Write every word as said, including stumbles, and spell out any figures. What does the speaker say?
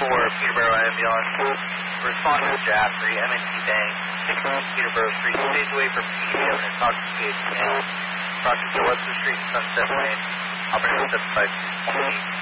for Peterborough Ambulance. Responding to Jaffrey, M and T Bank, sixteen Peterborough Street, stays away from P D M and talk to P H M. Crossing to Webster Street, Sunset Lane, operating seven five two.